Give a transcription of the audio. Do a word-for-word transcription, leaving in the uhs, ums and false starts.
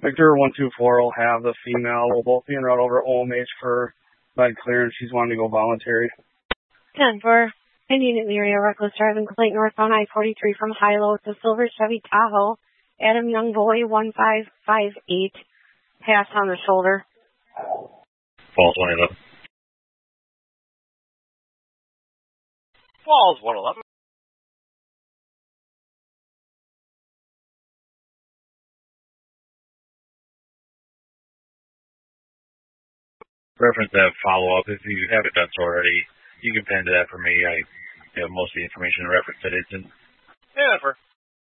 Victor one two four will have the female. We'll both be en route over O M H for med clearance. She's wanting to go voluntary. ten four. Indian in the area, reckless driving, complaint northbound I forty-three from Hilo. It's a silver Chevy Tahoe. Adam Young Boy, one five five eight. Pass on the shoulder. Falls one eleven. Falls one eleven. Reference that follow-up. If you haven't done so already, you can pen to that for me. I have most of the information and reference that it's in. Yeah, for